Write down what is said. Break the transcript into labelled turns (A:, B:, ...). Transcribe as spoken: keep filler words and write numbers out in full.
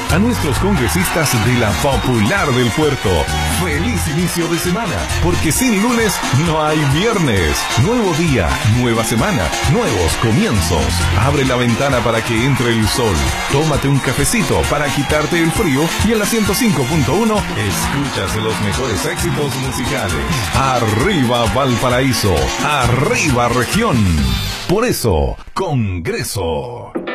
A: A nuestros congresistas de la Popular del Puerto, feliz inicio de semana, porque sin lunes no hay viernes. Nuevo día, nueva semana, nuevos comienzos. Abre la ventana para que entre el sol. Tómate un cafecito para quitarte el frío y en la ciento cinco punto uno escuchas los mejores éxitos musicales. Arriba Valparaíso, arriba región. Por eso, Congreso.